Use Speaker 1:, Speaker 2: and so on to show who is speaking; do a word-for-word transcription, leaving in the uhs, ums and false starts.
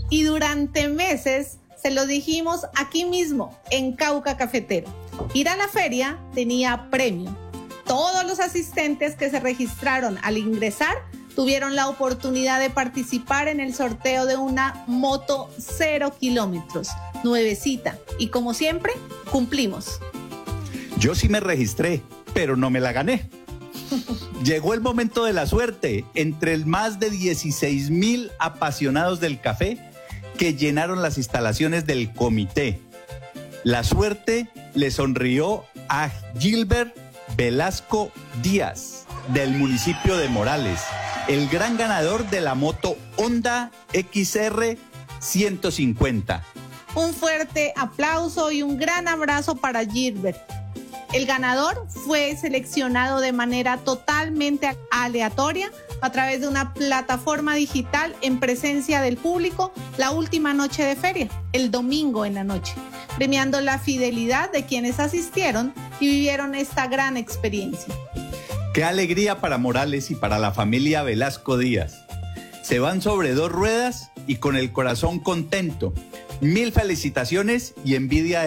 Speaker 1: Y durante meses se lo dijimos aquí mismo, en Cauca Cafetero. Ir a la feria tenía premio. Todos los asistentes que se registraron al ingresar tuvieron la oportunidad de participar en el sorteo de una moto cero kilómetros, nuevecita. Y como siempre, cumplimos.
Speaker 2: Yo sí me registré, pero no me la gané. Llegó el momento de la suerte. Entre el más de dieciséis mil apasionados del café que llenaron las instalaciones del comité, la suerte le sonrió a Gilbert Velasco Díaz, del municipio de Morales, el gran ganador de la moto Honda X R ciento cincuenta.
Speaker 1: Un fuerte aplauso y un gran abrazo para Gilbert. El ganador fue seleccionado de manera totalmente aleatoria a través de una plataforma digital en presencia del público la última noche de feria, el domingo en la noche, premiando la fidelidad de quienes asistieron y vivieron esta gran experiencia.
Speaker 2: ¡Qué alegría para Morales y para la familia Velasco Díaz! Se van sobre dos ruedas y con el corazón contento. Mil felicitaciones y envidia de